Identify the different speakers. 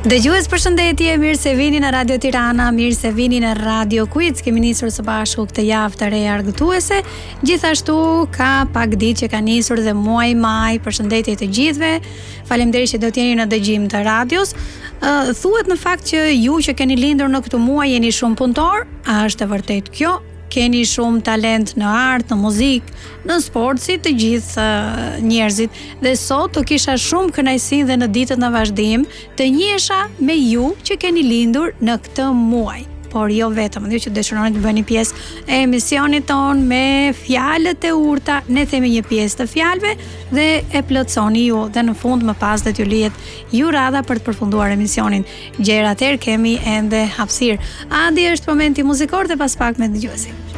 Speaker 1: Dëgjues, përshëndetje, mirë se vini në Radio Tirana, mirë se vini në Radio Quiz. Kemi nisur së bashku këtë javë të re argëtuese. Gjithashtu ka pak ditë që ka nisur dhe muaji maj. Përshëndetje të gjithëve. Faleminderit që do të jeni në dëgjim të radios. Thuhet në fakt që ju që keni lindur në këtë muaj jeni shumë punëtor, a është e vërtet kjo? Keni shumë talent në art, në muzikë, në sport, si të gjithë njerëzit. Dhe sot të kisha shumë kënaqësi dhe në ditët në vazhdim të njihesha me ju që keni lindur në këtë muaj. Por jo vetëm, ju që dëshironi të bëni pjesë e emisionit ton me fjalët e urta, ne themi një pjesë të fjalëve dhe e plotësoni ju dhe në fund më pas do t'ju lihet ju radha për të përfunduar emisionin. Gjëra tjerë kemi ende hapësirë. Adi, është momenti muzikor dhe pas pak me dëgjuesin.